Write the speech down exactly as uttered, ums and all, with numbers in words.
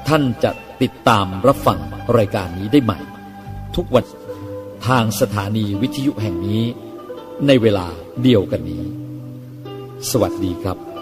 ท่านจะติดตามรับฟังรายการนี้ได้ใหม่ทุกวันทางสถานีวิทยุแห่งนี้ในเวลาเดียวกันนี้สวัสดีครับ